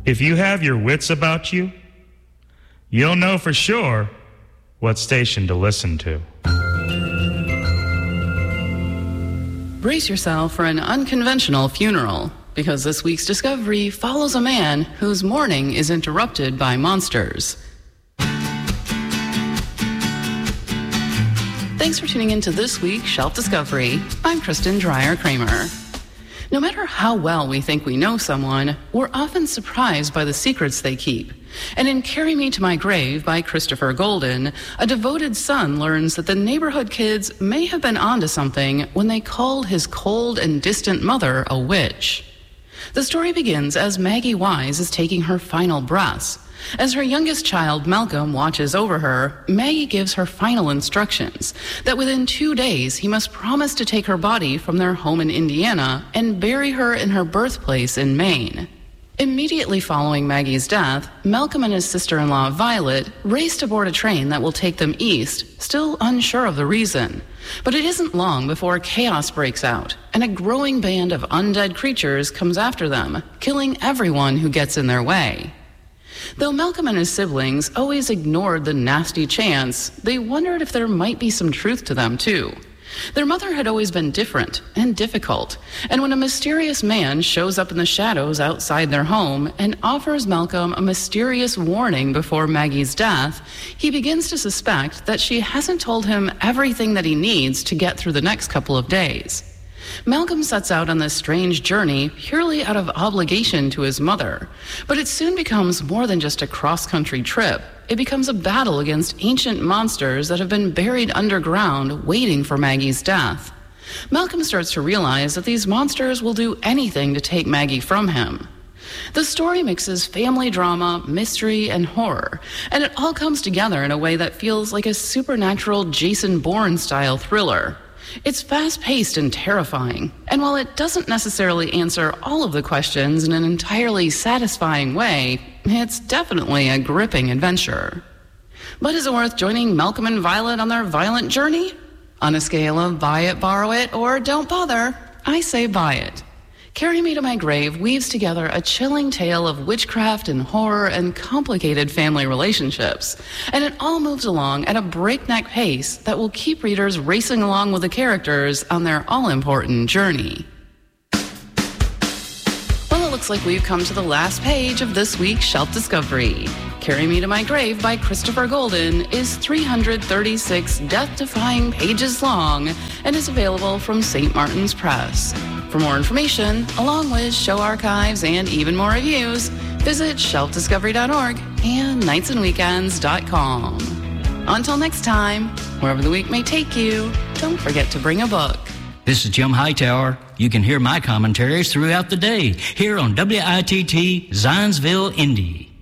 If you have your wits about you, you'll know for sure what station to listen to. Brace yourself for an unconventional funeral, because this week's discovery follows a man whose mourning is interrupted by monsters. Thanks for tuning in to this week's Shelf Discovery. I'm Kristen Dreyer-Kramer. No matter how well we think we know someone, we're often surprised by the secrets they keep. And in Carry Me to My Grave by Christopher Golden, a devoted son learns that the neighborhood kids may have been onto something when they called his cold and distant mother a witch. The story begins as Maggie Wise is taking her final breaths. As her youngest child, Malcolm, watches over her, Maggie gives her final instructions that within 2 days he must promise to take her body from their home in Indiana and bury her in her birthplace in Maine. Immediately following Maggie's death, Malcolm and his sister-in-law, Violet, race to board a train that will take them east, still unsure of the reason. But it isn't long before chaos breaks out, and a growing band of undead creatures comes after them, killing everyone who gets in their way. Though Malcolm and his siblings always ignored the nasty chants, they wondered if there might be some truth to them, too. Their mother had always been different and difficult, and when a mysterious man shows up in the shadows outside their home and offers Malcolm a mysterious warning before Maggie's death, he begins to suspect that she hasn't told him everything that he needs to get through the next couple of days. Malcolm sets out on this strange journey purely out of obligation to his mother, but it soon becomes more than just a cross-country trip. It becomes a battle against ancient monsters that have been buried underground waiting for Maggie's death. Malcolm starts to realize that these monsters will do anything to take Maggie from him. The story mixes family drama, mystery, and horror, and it all comes together in a way that feels like a supernatural Jason Bourne-style thriller. It's fast-paced and terrifying, and while it doesn't necessarily answer all of the questions in an entirely satisfying way, it's definitely a gripping adventure. But is it worth joining Malcolm and Violet on their violent journey? On a scale of buy it, borrow it, or don't bother, I say buy it. Carry Me to My Grave weaves together a chilling tale of witchcraft and horror and complicated family relationships, and it all moves along at a breakneck pace that will keep readers racing along with the characters on their all-important journey. Well, it looks like we've come to the last page of this week's Shelf Discovery. Carry Me to My Grave by Christopher Golden is 336 death-defying pages long and is available from St. Martin's Press. For more information, along with show archives and even more reviews, visit shelfdiscovery.org and nightsandweekends.com. Until next time, wherever the week may take you, don't forget to bring a book. This is Jim Hightower. You can hear my commentaries throughout the day here on WITT Zionsville, Indy.